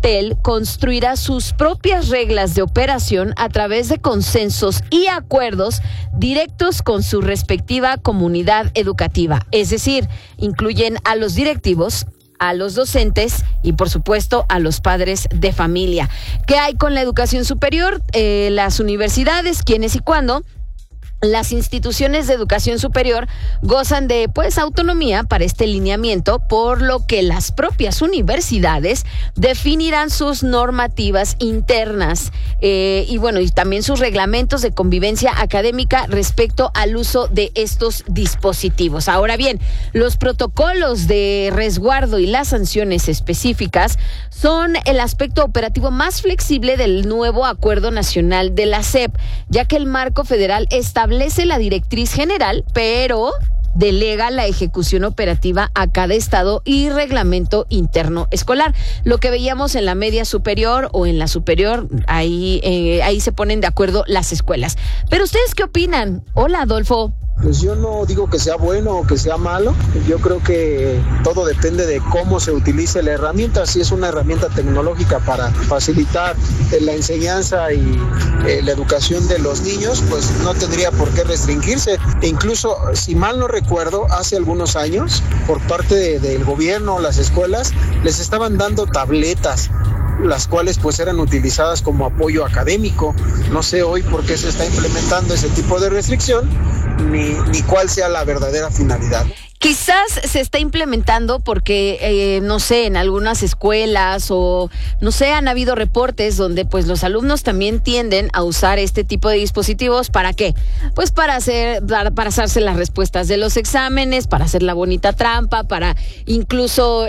plantel construirá sus propias reglas de operación a través de consensos y acuerdos directos con su respectiva comunidad educativa. Es decir, incluyen a los directivos, a los docentes y, por supuesto, a los padres de familia. ¿Qué hay con la educación superior? Las universidades, quiénes y cuándo. Las instituciones de educación superior gozan de autonomía para este lineamiento, por lo que las propias universidades definirán sus normativas internas y también sus reglamentos de convivencia académica respecto al uso de estos dispositivos. Ahora bien, los protocolos de resguardo y las sanciones específicas son el aspecto operativo más flexible del nuevo Acuerdo Nacional de la SEP, ya que el marco federal establece la directriz general, pero delega la ejecución operativa a cada estado y reglamento interno escolar. Lo que veíamos en la media superior o en la superior, ahí se ponen de acuerdo las escuelas. Pero ¿ustedes qué opinan? Hola, Adolfo. Pues yo no digo que sea bueno o que sea malo. Yo creo que todo depende de cómo se utilice la herramienta. Si es una herramienta tecnológica para facilitar la enseñanza y la educación de los niños, pues no tendría por qué restringirse. E incluso, si mal no recuerdo, hace algunos años, por parte del gobierno, las escuelas les estaban dando tabletas, las cuales pues eran utilizadas como apoyo académico. No sé hoy por qué se está implementando ese tipo de restricción, ni cuál sea la verdadera finalidad. Quizás se está implementando porque, en algunas escuelas o, han habido reportes donde pues los alumnos también tienden a usar este tipo de dispositivos. ¿Para qué? Pues para hacerse las respuestas de los exámenes, para hacer la bonita trampa, para incluso,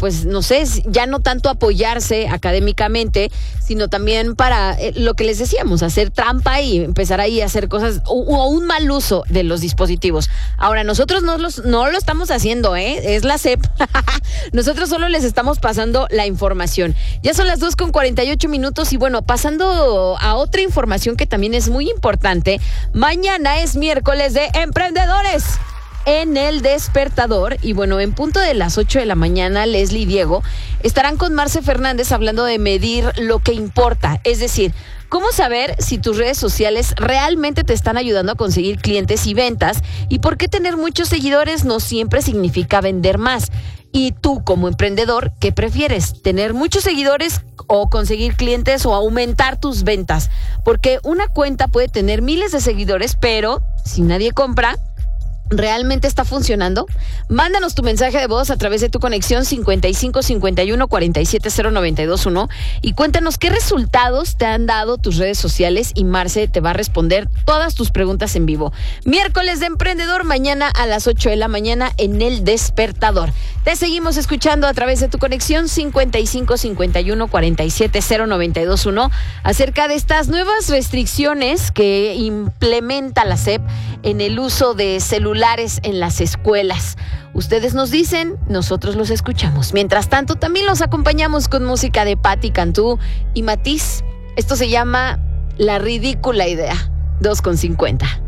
ya no tanto apoyarse académicamente, sino también para lo que les decíamos, hacer trampa y empezar ahí a hacer cosas o un mal uso de los dispositivos. Ahora, nosotros no lo estamos haciendo, es la SEP. Nosotros solo les estamos pasando la información. Ya son las 2:48 y pasando a otra información que también es muy importante. Mañana es miércoles de emprendedores en El Despertador y en punto de las 8 de la mañana, Leslie y Diego estarán con Marce Fernández hablando de medir lo que importa, es decir, ¿cómo saber si tus redes sociales realmente te están ayudando a conseguir clientes y ventas? ¿Y por qué tener muchos seguidores no siempre significa vender más? Y tú, como emprendedor, ¿qué prefieres? ¿Tener muchos seguidores o conseguir clientes o aumentar tus ventas? Porque una cuenta puede tener miles de seguidores, pero si nadie compra, ¿realmente está funcionando? Mándanos tu mensaje de voz a través de tu conexión 55 51 47 0921 y cuéntanos qué resultados te han dado tus redes sociales y Marce te va a responder todas tus preguntas en vivo. Miércoles de Emprendedor, mañana a las 8 de la mañana en El Despertador. Te seguimos escuchando a través de tu conexión 55 51 47 0921 acerca de estas nuevas restricciones que implementa la SEP en el uso de celulares en las escuelas. Ustedes nos dicen, nosotros los escuchamos. Mientras tanto, también los acompañamos con música de Patti Cantú y Matiz. Esto se llama La Ridícula Idea. 2:50.